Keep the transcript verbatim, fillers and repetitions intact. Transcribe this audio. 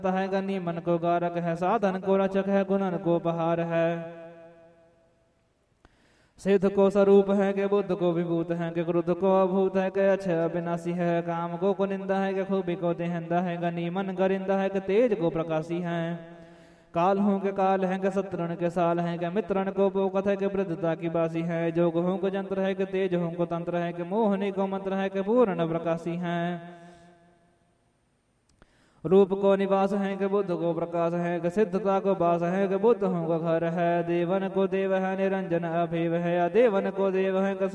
है गनी मन को गारक है, साधन को रचक है, गुणन को पहार है। सिद्ध को स्वरूप है के बुद्ध को विभूत है, के क्रुद्ध को अभूत है, के अच्छे अविनाशी है। काम को कुनिंदा है, के खूबी को देहंदा है, गनी मन गरिंदा है, के तेज को प्रकाशी है। काल हूँ के काल है, के शत्रुन के साल है, के मित्रन को पोकत है, के वृद्धता की बासी है। जोग हूँ के जंत्र है, के तेज हूँ को तंत्र है, के मोहनी को मंत्र है, के पूर्ण प्रकाशी है। रूप को निवास है, के बुद्ध को प्रकाश है, के सिद्धता को वास है, के बुद्ध हूँ को घर है। देवन को देव है, निरंजन अभेव है, या देवन को देव है,